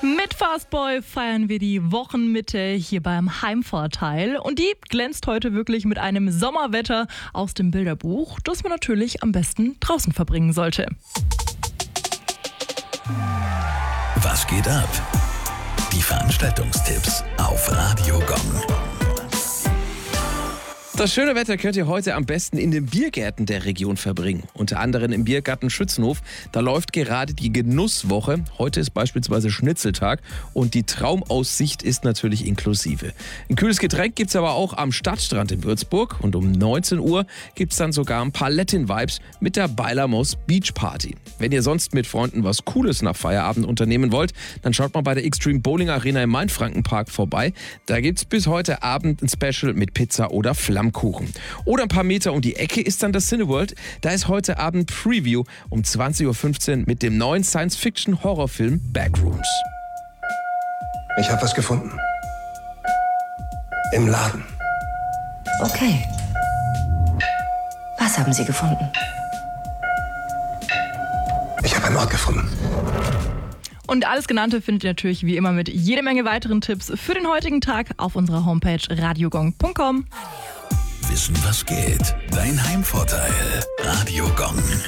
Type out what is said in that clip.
Mit Fastboy feiern wir die Wochenmitte hier beim Heimvorteil. Und die glänzt heute wirklich mit einem Sommerwetter aus dem Bilderbuch, das man natürlich am besten draußen verbringen sollte. Was geht ab? Die Veranstaltungstipps auf Radio Gong. Das schöne Wetter könnt ihr heute am besten in den Biergärten der Region verbringen. Unter anderem im Biergarten Schützenhof. Da läuft gerade die Genusswoche. Heute ist beispielsweise Schnitzeltag und die Traumaussicht ist natürlich inklusive. Ein kühles Getränk gibt's aber auch am Stadtstrand in Würzburg. Und um 19 Uhr gibt's dann sogar ein paar Latin-Vibes mit der Bailamos Beach Party. Wenn ihr sonst mit Freunden was Cooles nach Feierabend unternehmen wollt, dann schaut mal bei der Extreme Bowling Arena im Mainfrankenpark vorbei. Da gibt's bis heute Abend ein Special mit Pizza oder Flammkuchen. Oder ein paar Meter um die Ecke ist dann das Cineworld. Da ist heute Abend Preview um 20.15 Uhr mit dem neuen Science-Fiction-Horrorfilm Backrooms. Ich habe was gefunden. Im Laden. Okay. Was haben Sie gefunden? Ich habe einen Ort gefunden. Und alles Genannte findet ihr natürlich wie immer mit jede Menge weiteren Tipps für den heutigen Tag auf unserer Homepage radiogong.com. Wissen, was geht? Dein Heimvorteil. Radio Gong.